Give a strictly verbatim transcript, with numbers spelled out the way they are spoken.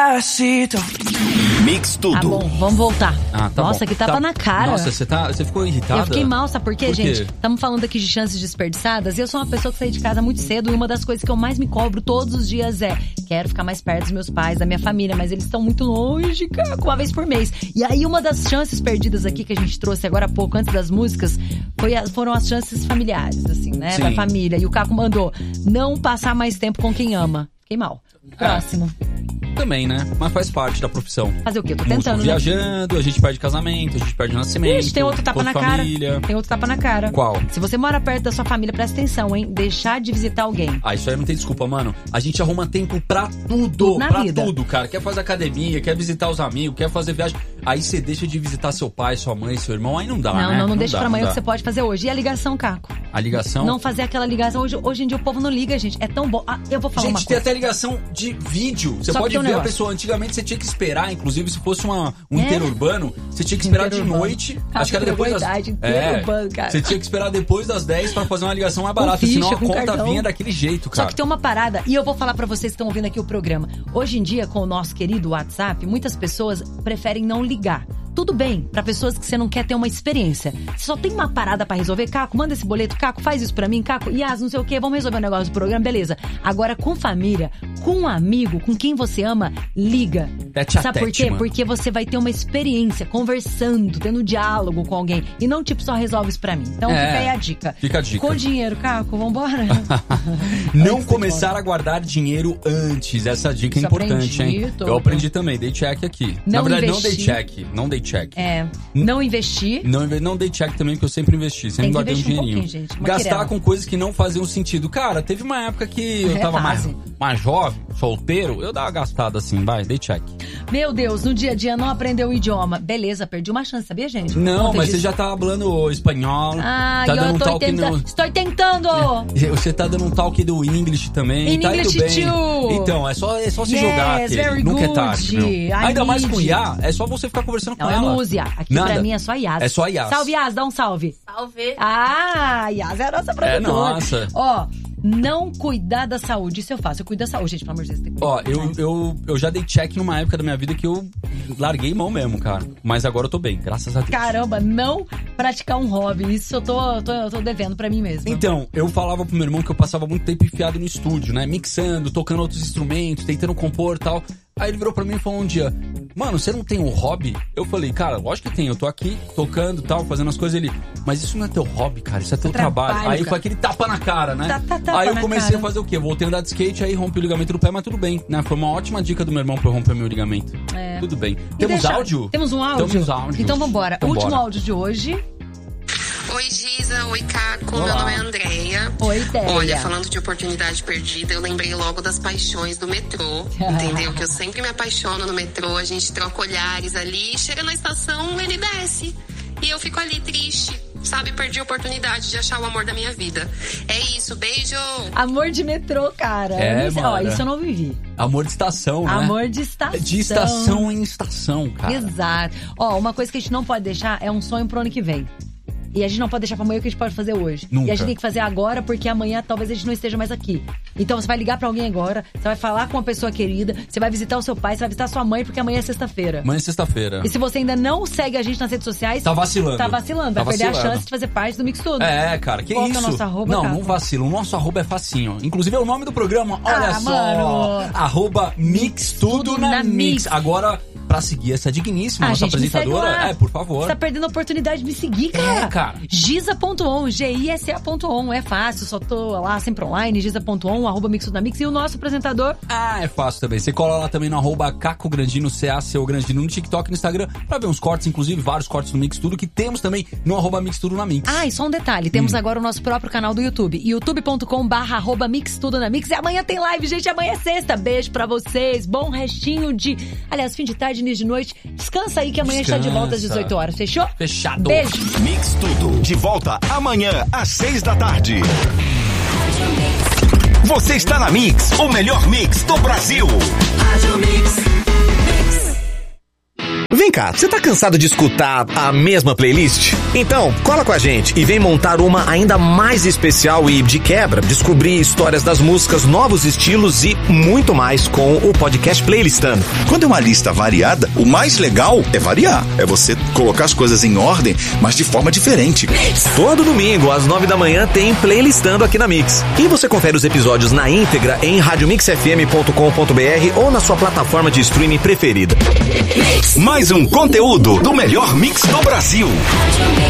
Despacito. Mix tudo. Ah, bom, vamos voltar. Ah, tá Nossa, bom. que tapa Tá- na cara. Nossa, você tá, você ficou irritada? Eu fiquei mal, sabe por quê, Por quê? gente? Estamos falando aqui de chances desperdiçadas e eu sou uma pessoa que sai de casa muito cedo e uma das coisas que eu mais me cobro todos os dias é quero ficar mais perto dos meus pais, da minha família, mas eles estão muito longe, cara, uma vez por mês. E aí uma das chances perdidas aqui que a gente trouxe agora há pouco, antes das músicas, foi a- foram as chances familiares, assim, né? Sim. Da família. E o Caco mandou não passar mais tempo com quem ama. Fiquei mal. Próximo. Também, né? Mas faz parte da profissão. Fazer o quê? Eu tô Músico tentando, né? viajando, a gente perde casamento, a gente perde nascimento. Ixi, tem outro tapa na cara. família. Tem outro tapa na cara. Qual? Se você mora perto da sua família, presta atenção, hein? Deixar de visitar alguém. Ah, isso aí não tem desculpa, mano. A gente arruma tempo pra tudo. Na pra vida. tudo, cara. Quer fazer academia, quer visitar os amigos, quer fazer viagem. Aí você deixa de visitar seu pai, sua mãe, seu irmão. Aí não dá, não, né? não, não deixa dá, pra amanhã não o que dá. você pode fazer hoje. E a ligação, Caco? A ligação? Não fazer aquela ligação. Hoje, hoje em dia o povo não liga, gente. É tão bom. Ah, eu vou falar uma Gente, tem coisa. até ligação de vídeo. Você Só que pode tem um ver a negócio. pessoa. Antigamente você tinha que esperar, inclusive se fosse uma, um É? interurbano, você tinha que esperar de Interurbano. noite. Cara, acho que era depois das... verdade, interurbano, cara. Você tinha que esperar depois das dez pra fazer uma ligação mais barata, ficha, senão a com conta cartão. vinha daquele jeito, cara. Só que tem uma parada, e eu vou falar pra vocês que estão ouvindo aqui o programa. Hoje em dia, com o nosso querido WhatsApp, muitas pessoas preferem não ligar. Tudo bem, pra pessoas que você não quer ter uma experiência. Você só tem uma parada pra resolver. Caco, manda esse boleto. Caco, faz isso pra mim. Caco, Yas, não sei o quê. Vamos resolver o negócio do programa. Beleza. Agora, com família, com um amigo, com quem você ama, liga. Tete a Sabe por tete, quê? mano. Porque você vai ter uma experiência conversando, tendo diálogo com alguém. E não, tipo, só resolve isso pra mim. Então, É, fica aí a dica. fica a dica. Com dinheiro, Caco, vambora? Não começar a guardar dinheiro antes. Essa dica é Isso importante, aprendi, hein? tô- Eu aprendi também, dei check aqui. Não Na verdade, investir. não dei check. Não dei check. É, não investir. Não, inve- não dei check também, porque eu sempre investi. Sempre Tem que guardei um investir um dinheirinho. pouquinho, gente, uma Gastar querela. com coisas que não faziam sentido. Cara, teve uma época que eu É tava mais, fase. mais jovem, solteiro, eu dava gastada assim, vai, dei check. Meu Deus, no dia a dia não aprendeu o idioma. Beleza, perdi uma chance, sabia, gente? Não, Ontem mas você disse- já tá falando espanhol. Ah, tá eu dando um tô talk tentando. no... Estou tentando! Você tá dando um talk do English também, In tá indo English bem. too. Então, é só, é só se Yes, jogar, querido. very Nunca é good. tarde, meu. I Ainda mais need. com I A, é só você ficar conversando Não, com eu ela. não uso I A. Aqui Nada. pra mim é só Yas. É só Yas. Salve, Yas, dá um salve. Salve. Ah, Yas é a nossa produtora. É nossa. Ó, não cuidar da saúde. Isso eu faço. Eu cuido da saúde, gente, pelo amor de Deus. tem que Ó, cuidar, eu, né? eu, eu já dei check numa época da minha vida que eu larguei mão mesmo, cara. Mas agora eu tô bem, graças a Deus. Caramba, não praticar um hobby. Isso eu tô, tô, eu tô devendo pra mim mesmo. Então, eu falava pro meu irmão que eu passava muito tempo enfiado no estúdio, né? Mixando, tocando outros instrumentos, tentando compor e tal. Aí ele virou pra mim e falou um dia: mano, você não tem um hobby? Eu falei: cara, lógico que tem. Eu tô aqui tocando e tal, fazendo as coisas. Ele: mas isso não é teu hobby, cara, isso é teu Trabalho, trabalho. Aí cara. foi aquele tapa na cara, né? Tá, tá, tapa aí eu na comecei cara. a fazer o quê? Voltei a andar de skate, aí rompi o ligamento do pé, mas tudo bem, né? Foi uma ótima dica do meu irmão pra eu romper meu ligamento. É. Tudo bem. E Temos deixa- áudio? Temos um áudio? Temos áudio. Então vambora. Então Último bora. áudio de hoje. Oi, Giza. Oi, Caco. Olá. Meu nome é Andréia. Oi, Déia. Olha, falando de oportunidade perdida, eu lembrei logo das paixões do metrô. Entendeu? Que eu sempre me apaixono no metrô. A gente troca olhares ali. Chega na estação, ele desce. E eu fico ali triste. Sabe? Perdi a oportunidade de achar o amor da minha vida. É isso. Beijo. Amor de metrô, cara. É, Eu não sei- Ó, mano. isso eu não vivi. Amor de estação, né? Amor de estação. De estação em estação, cara. Exato. Ó, uma coisa que a gente não pode deixar é um sonho pro ano que vem. E a gente não pode deixar pra amanhã o que a gente pode fazer hoje. Nunca. E a gente tem que fazer agora, porque amanhã talvez a gente não esteja mais aqui. Então você vai ligar pra alguém agora, você vai falar com uma pessoa querida, você vai visitar o seu pai, você vai visitar sua mãe, porque amanhã é sexta-feira. Amanhã é sexta-feira. E se você ainda não segue a gente nas redes sociais... Tá vacilando. Tá vacilando. Vai Tá perder a vacilando. chance de fazer parte do Mix Tudo. É, cara, que Qual que é isso? o nosso arroba, não, Caco? não vacila. O nosso arroba é facinho. Inclusive é o nome do programa. Olha Ah, só. mano. Arroba Mix Tudo Tudo na, na Mix. Mix. Agora, pra seguir essa digníssima Ah, nossa gente, me segue apresentadora, lá. é, por favor. Você tá perdendo a oportunidade de me seguir, cara. É, cara. Giza ponto on, G I S A ponto on. É fácil, só tô lá sempre online, giza ponto on, arroba Mix Tudo na Mix. E o nosso apresentador... Ah, é fácil também. Você cola lá também no arroba Caco Grandino, C A C O Grandino, no TikTok e no Instagram, pra ver uns cortes, inclusive vários cortes do Mix Tudo, que temos também no arroba Mix Tudo na Mix. Ah, e só um detalhe, temos Hum. agora o nosso próprio canal do YouTube, youtube ponto com barra arroba Mix Tudo na Mix. E amanhã tem live, gente, amanhã é sexta. Beijo pra vocês, bom restinho de... Aliás, fim de tarde, início de noite. Descansa aí que amanhã está de volta às Descansa. dezoito horas, fechou? Fechado. Beijo. Mix Tudo. De volta amanhã às seis da tarde. Você está na Mix, o melhor mix do Brasil. Rádio Mix. Vem cá, você tá cansado de escutar a mesma playlist? Então, cola com a gente e vem montar uma ainda mais especial e, de quebra, descobrir histórias das músicas, novos estilos e muito mais com o podcast Playlistando. Quando é uma lista variada, o mais legal é variar. É você colocar as coisas em ordem, mas de forma diferente. Todo domingo, às nove da manhã, tem Playlistando aqui na Mix. E você confere os episódios na íntegra em rádio mix f m ponto com ponto b r ou na sua plataforma de streaming preferida. Mais um conteúdo do melhor mix do Brasil.